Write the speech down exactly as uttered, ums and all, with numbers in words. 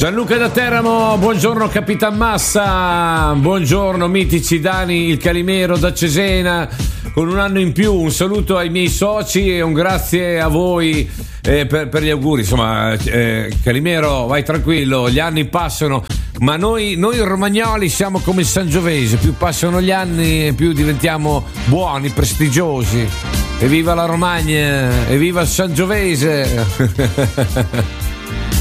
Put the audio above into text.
Gianluca da Teramo, buongiorno Capitan Massa, buongiorno mitici Dani il Calimero da Cesena, con un anno in più, un saluto ai miei soci e un grazie a voi eh, per, per gli auguri. Insomma, eh, Calimero, vai tranquillo, gli anni passano, ma noi, noi romagnoli siamo come il Sangiovese, più passano gli anni più diventiamo buoni, prestigiosi. Evviva la Romagna, evviva il Sangiovese.